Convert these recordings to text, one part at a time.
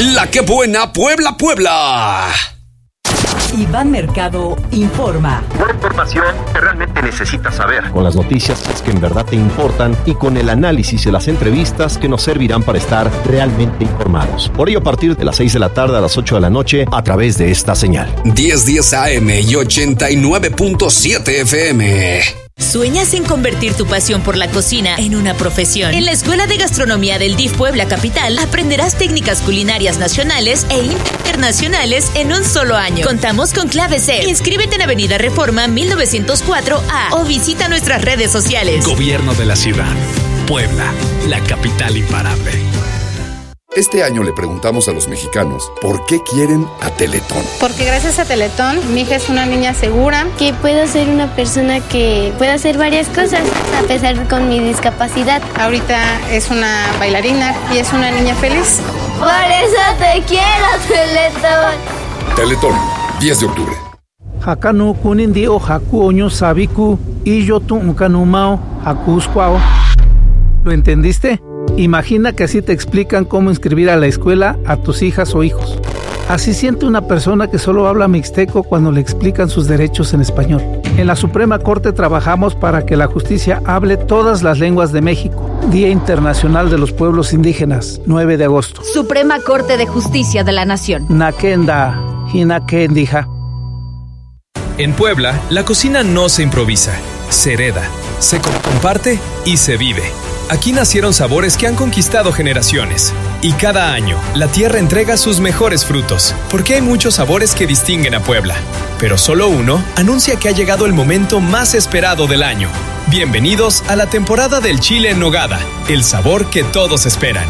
La que buena Puebla, Puebla. Iván Mercado informa. Una información que realmente necesitas saber. Con las noticias que en verdad te importan y con el análisis y las entrevistas que nos servirán para estar realmente informados. Por ello, a partir de las 6 de la tarde a las 8 de la noche, a través de esta señal. 1010 AM y 89.7 FM. ¿Sueñas en convertir tu pasión por la cocina en una profesión? En la Escuela de Gastronomía del DIF Puebla Capital aprenderás técnicas culinarias nacionales e internacionales en un solo año. Contamos con clave C. Inscríbete en Avenida Reforma 1904A o visita nuestras redes sociales. Gobierno de la ciudad. Puebla, la capital imparable. Este año le preguntamos a los mexicanos por qué quieren a Teletón. Porque gracias a Teletón, mi hija es una niña segura. Que puedo ser una persona que puede hacer varias cosas, a pesar con mi discapacidad. Ahorita es una bailarina y es una niña feliz. Por eso te quiero, Teletón. Teletón, 10 de octubre. Hakanu kunindi o haku oño sabiku y yo tu unkanumao hakuskwao. ¿Lo entendiste? Imagina que así te explican cómo inscribir a la escuela a tus hijas o hijos. Así siente una persona que solo habla mixteco cuando le explican sus derechos en español. En la Suprema Corte trabajamos para que la justicia hable todas las lenguas de México. Día Internacional de los Pueblos Indígenas, 9 de agosto. Suprema Corte de Justicia de la Nación. Nakenda, hinakendija. En Puebla, la cocina no se improvisa, se hereda, se comparte y se vive. Aquí nacieron sabores que han conquistado generaciones. Y cada año, la tierra entrega sus mejores frutos, porque hay muchos sabores que distinguen a Puebla. Pero solo uno anuncia que ha llegado el momento más esperado del año. Bienvenidos a la temporada del chile en nogada, el sabor que todos esperan.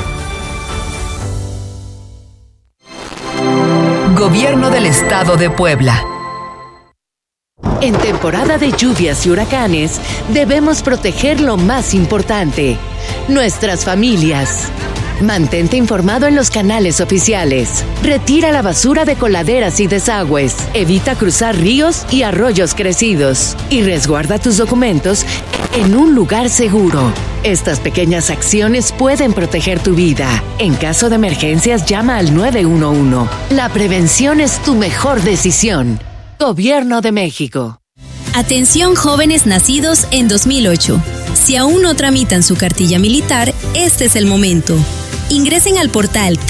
Gobierno del Estado de Puebla. En temporada de lluvias y huracanes, debemos proteger lo más importante, nuestras familias. Mantente informado en los canales oficiales. Retira la basura de coladeras y desagües. Evita cruzar ríos y arroyos crecidos. Y resguarda tus documentos en un lugar seguro. Estas pequeñas acciones pueden proteger tu vida. En caso de emergencias, llama al 911. La prevención es tu mejor decisión. Gobierno de México. Atención jóvenes nacidos en 2008. Si aún no tramitan su cartilla militar, este es el momento. Ingresen al portal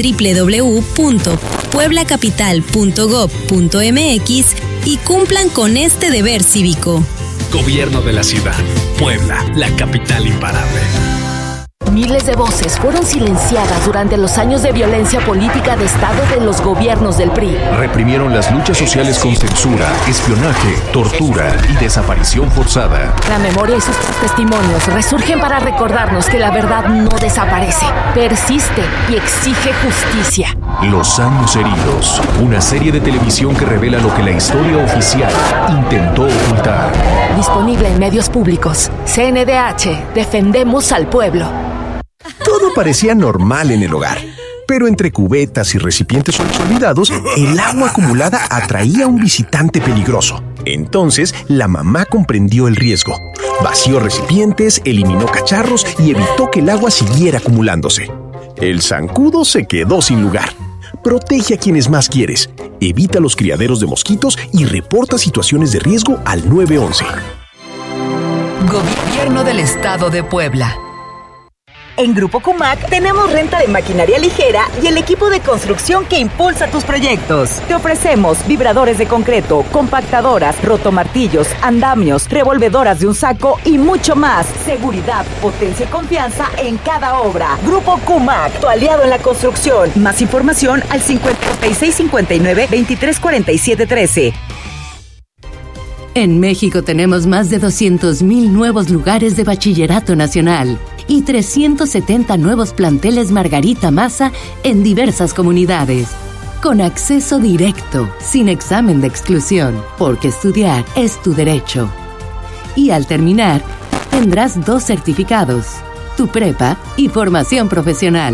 www.pueblacapital.gov.mx y cumplan con este deber cívico. Gobierno de la ciudad. Puebla, la capital imparable. Miles de voces fueron silenciadas durante los años de violencia política de Estado de los gobiernos del PRI. Reprimieron las luchas sociales con censura, espionaje, tortura y desaparición forzada. La memoria y sus testimonios resurgen para recordarnos que la verdad no desaparece, persiste y exige justicia. Los años heridos, una serie de televisión que revela lo que la historia oficial intentó ocultar. Disponible en medios públicos. CNDH, defendemos al pueblo. Todo parecía normal en el hogar, pero entre cubetas y recipientes olvidados, el agua acumulada atraía a un visitante peligroso. Entonces, la mamá comprendió el riesgo. Vació recipientes, eliminó cacharros y evitó que el agua siguiera acumulándose. El zancudo se quedó sin lugar. Protege a quienes más quieres, evita los criaderos de mosquitos y reporta situaciones de riesgo al 911. Gobierno del Estado de Puebla. En Grupo Cumac tenemos renta de maquinaria ligera y el equipo de construcción que impulsa tus proyectos. Te ofrecemos vibradores de concreto, compactadoras, rotomartillos, andamios, revolvedoras de un saco y mucho más. Seguridad, potencia y confianza en cada obra. Grupo Cumac, tu aliado en la construcción. Más información al 5659-234713. En México tenemos más de 200,000 nuevos lugares de bachillerato nacional y 370 nuevos planteles Margarita Maza en diversas comunidades. Con acceso directo, sin examen de exclusión, porque estudiar es tu derecho. Y al terminar, tendrás 2 certificados, tu prepa y formación profesional.